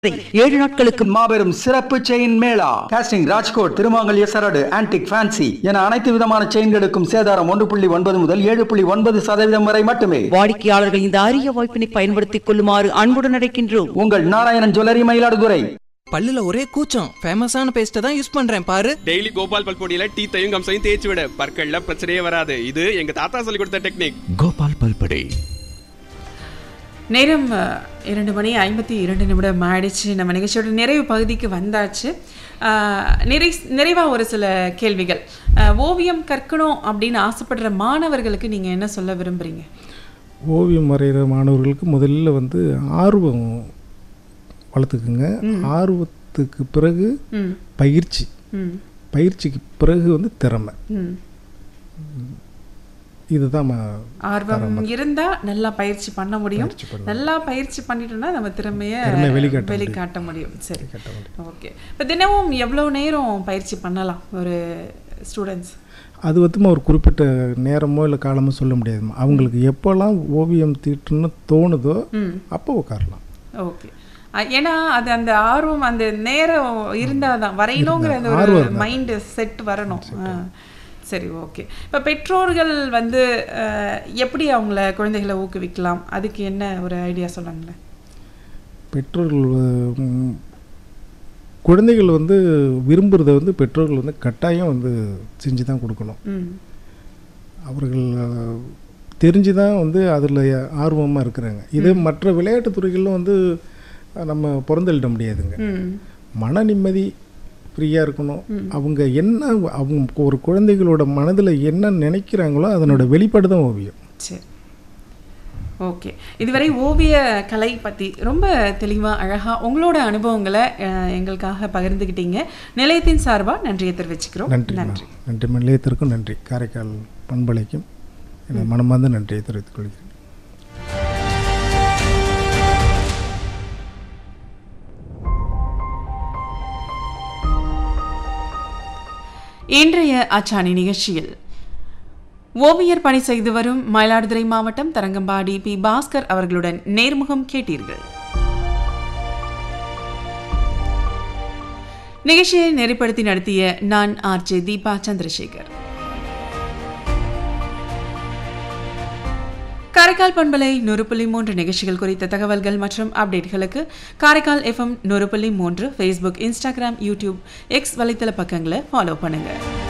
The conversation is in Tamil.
7 நாட்களுக்கு மாபெரும் சிறப்பு செயின் மேளா. காஸ்டிங், ராஜ்கோட், திருமாங்கல்ய சரடு, ஆன்டிக், ஃபேன்சி என அனைத்து விதமான செயின்களுக்கும் சேதாரம் 1.9 முதல் 7.9% வரை மட்டுமே. வாடிக்கையாளர்கள் இந்த அரிய வாய்ப்பினை பயன்படுத்திக் கொள்ளுமாறு அன்புடன் அழைக்கின்றோம். உங்கள் நாராயணன் ஜுவல்லரி, மயிலாடுதுறை. பல்லுல ஒரே கூச்சம், ஃபேமஸான பேஸ்ட்டை தான் யூஸ் பண்றேன் பாரு. டெய்லி கோபால் பல்பொடியில டீத்தையும் கம்சையும் தேய்ச்சி விட, பற்கள்ல பிரச்சனையே வராது. இது எங்க தாத்தா சொல்லி கொடுத்த டெக்னிக். கோபால் பல்பொடி. நேரம் 2:52 ஆயிடுச்சு. நம்ம நிகழ்ச்சியோட நிறைவு பகுதிக்கு வந்தாச்சு. நிறைவாக ஒரு சில கேள்விகள். ஓவியம் கற்கணும் அப்படின்னு ஆசைப்படுற மாணவர்களுக்கு நீங்கள் என்ன சொல்ல விரும்புகிறீங்க? ஓவியம் வரைகிற மாணவர்களுக்கு முதல்ல ஆர்வம் வளர்த்துக்குங்க. ஆர்வத்துக்கு பிறகு பயிற்சி, பயிற்சிக்கு பிறகு திறமை. இதுதான் ஆர்வம் இருந்தால் நல்லா பயிற்சி பண்ண முடியும். நல்லா பயிற்சி பண்ணிட்டோம்னா நம்ம திறமையை வெளிக்காட்ட முடியும். சரி, ஓகே. இப்போ தினமும் எவ்வளோ நேரம் பயிற்சி பண்ணலாம் ஒரு ஸ்டூடெண்ட்ஸ்? அது ஒரு குறிப்பிட்ட நேரமோ இல்லை காலமோ சொல்ல முடியாதுமா. அவங்களுக்கு எப்போல்லாம் ஓவியம் தீட்டுன்னு தோணுதோ அப்போ உட்காரலாம். ஓகே. ஏன்னா அது அந்த ஆர்வம், அந்த நேரம் இருந்தால் தான் வரையணுங்கிற அந்த ஒரு மைண்டு செட் வரணும். சரி, ஓகே. இப்போ பெற்றோர்கள் எப்படி அவங்கள குழந்தைகளை ஊக்குவிக்கலாம்? அதுக்கு என்ன ஒரு ஐடியா சொல்லுங்களேன். பெற்றோர்கள் குழந்தைகள் விரும்புகிறத பெற்றோர்கள் கட்டாயம் செஞ்சு தான் கொடுக்கணும். அவர்கள் தெரிஞ்சு தான் அதில் ஆர்வமாக இருக்கிறாங்க. இதே மற்ற விளையாட்டு துறைகளிலும் நம்ம பிறந்தளிட முடியாதுங்க. மன நிம்மதி, ஃப்ரீயாக இருக்கணும். அவங்க ஒரு குழந்தைகளோட மனதில் என்ன நினைக்கிறாங்களோ அதனோட வெளிப்பாடு தான் ஓவியம். சரி, ஓகே. இதுவரை ஓவிய கலை பற்றி ரொம்ப தெளிவாக அழகாக உங்களோட அனுபவங்களை எங்களுக்காக பகிர்ந்துக்கிட்டீங்க. நிலையத்தின் சார்பாக நன்றியை தெரிவிச்சுக்கிறோம். நன்றி. நிலையத்திற்கும் நன்றி. காரைக்கால் பண்பலைக்கும் மனமார்ந்த நன்றியை தெரிவித்துக் கொள்கிறேன். இன்றைய அச்சாணி நிகழ்ச்சியில் ஓவியர் பணி செய்து வரும் மயிலாடுதுறை மாவட்டம் தரங்கம்பாடி பி. பாஸ்கர் அவர்களுடன் நேர்முகம் கேட்டீர்கள். நிகழ்ச்சியை நெறிப்படுத்தி நடத்திய நான் ஆர்ஜே தீபா சந்திரசேகர். காரைக்கால் பண்பலை 100.3 நிகழ்ச்சிகள் குறித்த தகவல்கள் மற்றும் அப்டேட்களுக்கு Karaikal FM 100.3 Facebook, Instagram, YouTube, X வலைத்தள பக்கங்களை ஃபாலோ பண்ணுங்க.